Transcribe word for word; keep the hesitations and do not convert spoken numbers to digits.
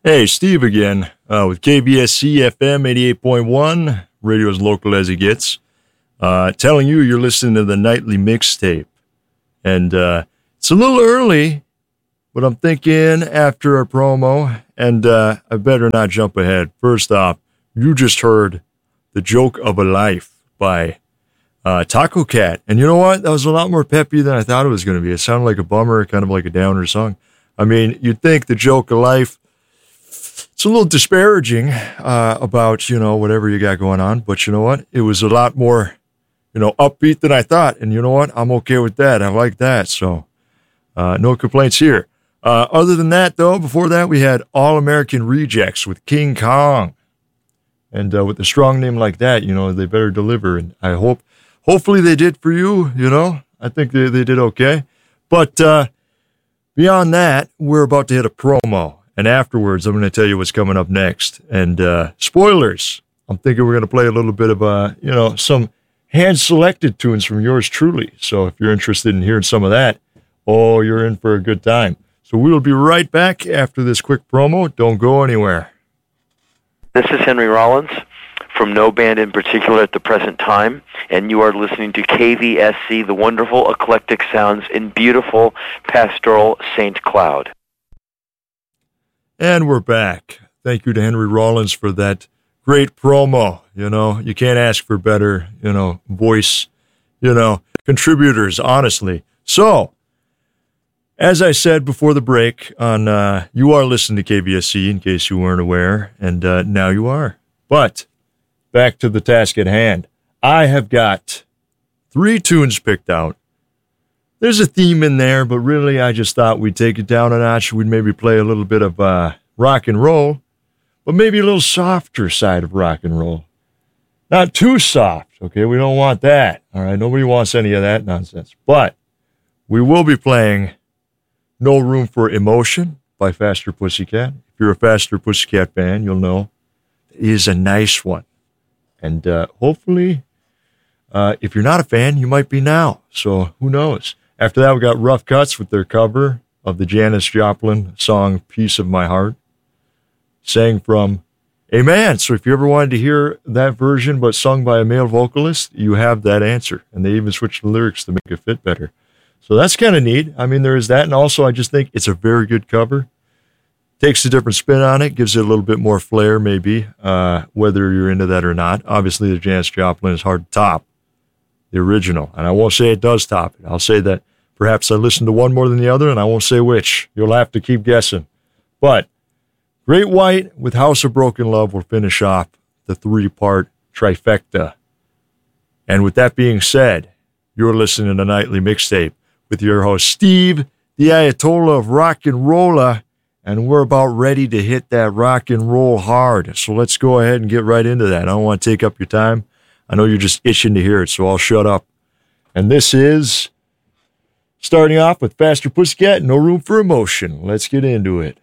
Hey, Steve again, uh, with K B S C F M eighty-eight point one, radio as local as it gets, uh, telling you you're listening to the Nightly Mixtape. And uh, it's a little early, but I'm thinking after a promo, and uh, I better not jump ahead. First off, you just heard The Joke of a Life by uh, Taco Cat. And you know what? That was a lot more peppy than I thought it was going to be. It sounded like a bummer, kind of like a downer song. I mean, you'd think The Joke of Life, it's a little disparaging uh, about, you know, whatever you got going on. But you know what? It was a lot more, you know, upbeat than I thought. And you know what? I'm okay with that. I like that. So uh, no complaints here. Uh, other than that, though, before that, we had All American Rejects with King Kong. And uh, with a strong name like that, you know, they better deliver. And I hope, hopefully they did for you, you know. I think they, they did okay. But uh, beyond that, we're about to hit a promo. And afterwards, I'm going to tell you what's coming up next. And uh, spoilers, I'm thinking we're going to play a little bit of, uh, you know, some hand-selected tunes from yours truly. So if you're interested in hearing some of that, oh, you're in for a good time. So we will be right back after this quick promo. Don't go anywhere. This is Henry Rollins from no band in particular at the present time, and you are listening to K V S C, the wonderful eclectic sounds in beautiful pastoral Saint Cloud. And we're back. Thank you to Henry Rollins for that great promo. You know, you can't ask for better, you know, voice, you know, contributors, honestly. So, as I said before the break, on uh, you are listening to K B S C, in case you weren't aware, and uh, now you are. But back to the task at hand. I have got three tunes picked out. There's a theme in there, but really I just thought we'd take it down a notch. We'd maybe play a little bit of uh, rock and roll, but maybe a little softer side of rock and roll. Not too soft, okay? We don't want that, all right? Nobody wants any of that nonsense. But we will be playing No Room for Emotion by Faster Pussycat. If you're a Faster Pussycat fan, you'll know it is a nice one. And uh, hopefully, uh, if you're not a fan, you might be now. So who knows? After that, we got Rough Cuts with their cover of the Janis Joplin song Piece of My Heart, sang from a man. So if you ever wanted to hear that version but sung by a male vocalist, you have that answer. And they even switched the lyrics to make it fit better. So that's kind of neat. I mean, there is that. And also, I just think it's a very good cover. Takes a different spin on it, gives it a little bit more flair, maybe, uh, whether you're into that or not. Obviously, the Janis Joplin is hard to top the original. And I won't say it does top it. I'll say that perhaps I listened to one more than the other, and I won't say which. You'll have to keep guessing. But Great White with House of Broken Love will finish off the three-part trifecta. And with that being said, you're listening to Nightly Mixtape with your host, Steve, the Ayatollah of Rock and Rolla, and we're about ready to hit that rock and roll hard. So let's go ahead and get right into that. I don't want to take up your time. I know you're just itching to hear it, so I'll shut up. And this is starting off with Faster Pussycat, No Room for Emotion. Let's get into it.